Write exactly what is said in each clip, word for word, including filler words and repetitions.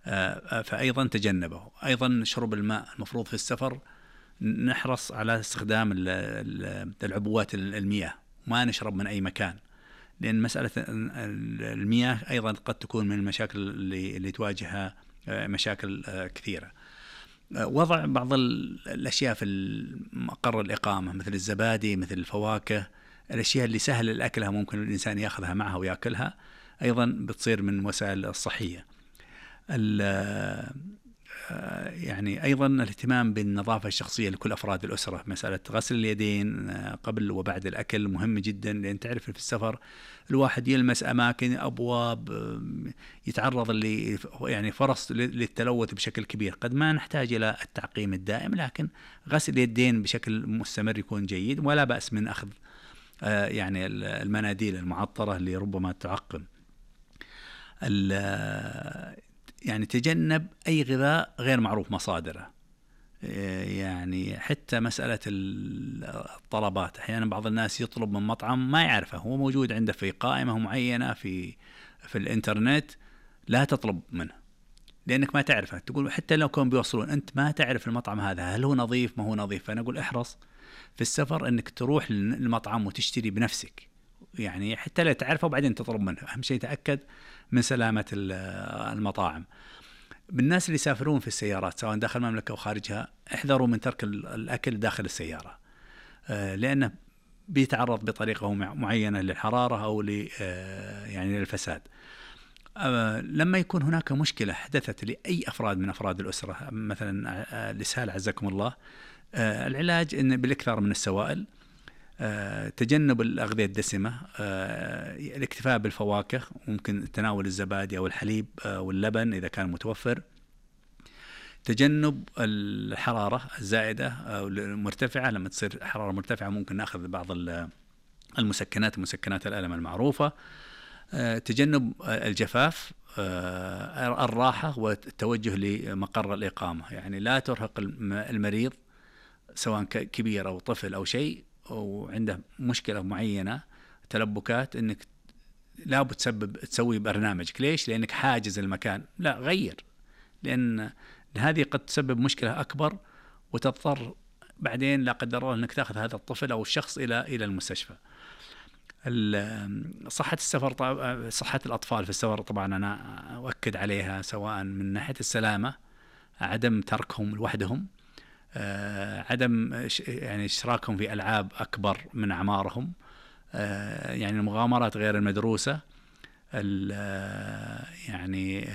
فأيضا تجنبه. أيضا شرب الماء المفروض في السفر نحرص على استخدام العبوات المياه، ما نشرب من أي مكان، لأن مسألة المياه أيضا قد تكون من المشاكل اللي, اللي تواجهها مشاكل كثيرة. وضع بعض الأشياء في مقر الإقامة مثل الزبادي، مثل الفواكه، الأشياء اللي سهل الأكلها ممكن الإنسان يأخذها معه ويأكلها، أيضا بتصير من وسائل الصحية. يعني أيضا الاهتمام بالنظافة الشخصية لكل أفراد الأسرة، مسألة غسل اليدين قبل وبعد الأكل مهم جدا، لأن تعرف في السفر الواحد يلمس أماكن، أبواب، يتعرض اللي يعني فرص للتلوث بشكل كبير. قد ما نحتاج إلى التعقيم الدائم، لكن غسل اليدين بشكل مستمر يكون جيد، ولا بأس من أخذ يعني المناديل المعطرة اللي ربما تعقم. يعني تجنب أي غذاء غير معروف مصادره، يعني حتى مسألة الطلبات، أحيانا بعض الناس يطلب من مطعم ما يعرفه، هو موجود عنده في قائمة معينة في في الإنترنت، لا تطلب منه لأنك ما تعرفه. تقول حتى لو كانوا بيوصلون أنت ما تعرف المطعم هذا هل هو نظيف ما هو نظيف. فأنا أقول احرص في السفر أنك تروح للمطعم وتشتري بنفسك، يعني حتى لا تعرفه وبعدين تطلب منه. أهم شيء تأكد من سلامة المطاعم. بالناس اللي يسافرون في السيارات سواء داخل المملكة أو خارجها، احذروا من ترك الأكل داخل السيارة، لأنه بيتعرض بطريقة معينة للحرارة أو يعني للفساد. لما يكون هناك مشكلة حدثت لأي أفراد من أفراد الأسرة، مثلا الإسهال عزكم الله، العلاج إن بالإكثار من السوائل، تجنب الأغذية الدسمة، الاكتفاء بالفواكه، ممكن تناول الزبادي أو الحليب واللبن إذا كان متوفر، تجنب الحرارة الزائدة أو المرتفعة. لما تصير حرارة مرتفعة ممكن نأخذ بعض المسكنات مسكنات الألم المعروفة، تجنب الجفاف، الراحة والتوجه لمقر الإقامة. يعني لا ترهق المريض سواء كبير أو طفل أو شيء وعنده مشكلة معينة تلبكات، إنك لا بتسبب تسوي برنامجك. ليش؟ لأنك حاجز المكان. لا، غير، لأن هذه قد تسبب مشكلة أكبر وتضطر بعدين لا قدر الله أنك تأخذ هذا الطفل أو الشخص إلى إلى المستشفى. صحة السفر، صحة الأطفال في السفر طبعا أنا أؤكد عليها، سواء من ناحية السلامة، عدم تركهم لوحدهم، عدم يعني اشتراكهم في ألعاب أكبر من أعمارهم، يعني المغامرات غير المدروسة، يعني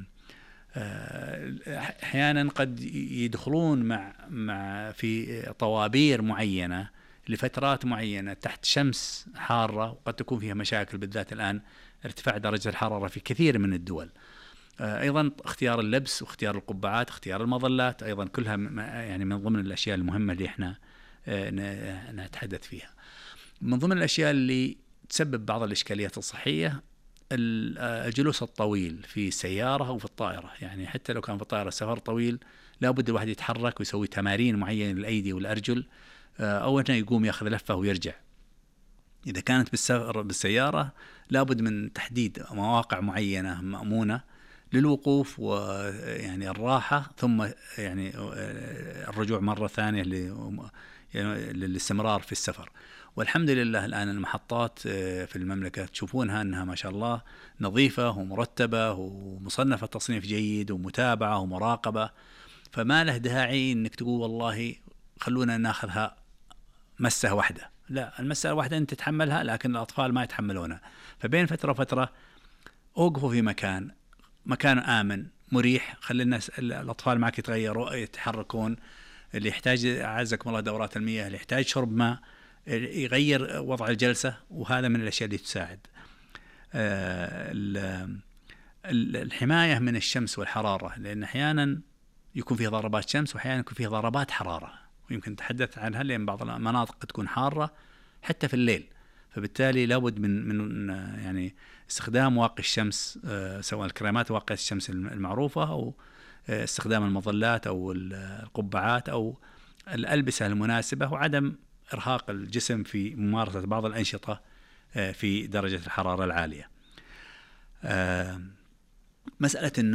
أحيانا قد يدخلون مع مع في طوابير معينة لفترات معينة تحت شمس حارة، وقد تكون فيها مشاكل، بالذات الآن ارتفاع درجة الحرارة في كثير من الدول. أيضا اختيار اللبس واختيار القبعات، اختيار المظلات، أيضا كلها يعني من ضمن الأشياء المهمة اللي احنا نتحدث فيها. من ضمن الأشياء اللي تسبب بعض الإشكاليات الصحية الجلوس الطويل في السيارة أو في الطائرة. يعني حتى لو كان في الطائرة سفر طويل لابد الواحد يتحرك ويسوي تمارين معينة للأيدي والأرجل، أو أنه يقوم يأخذ لفة ويرجع. إذا كانت بالسفر بالسيارة لابد من تحديد مواقع معينة مأمونة للوقوف ويعني الراحة، ثم يعني الرجوع مرة ثانية للاستمرار في السفر. والحمد لله الآن المحطات في المملكة تشوفونها أنها ما شاء الله نظيفة ومرتبة ومصنفة تصنيف جيد ومتابعة ومراقبة، فما له داعي أنك تقول والله خلونا ناخذها مسة واحدة. لا، المسة واحدة أنت تتحملها لكن الأطفال ما يتحملونها. فبين فترة وفترة أوقفوا في مكان مكان آمن مريح، خلي الناس الأطفال معك يتغيروا يتحركون، اللي يحتاج أعزكم الله دورات المياه، اللي يحتاج شرب ماء يغير وضع الجلسة، وهذا من الأشياء اللي تساعد. الحماية من الشمس والحرارة، لأن أحيانا يكون فيه ضربات شمس وأحيانا يكون فيه ضربات حرارة، ويمكن نتحدث عنها لأن بعض المناطق تكون حارة حتى في الليل، فبالتالي لابد من من يعني استخدام واقي الشمس، سواء الكريمات واقية الشمس المعروفة أو استخدام المظلات أو القبعات أو الألبسة المناسبة، وعدم إرهاق الجسم في ممارسة بعض الأنشطة في درجة الحرارة العالية. مسألة النوم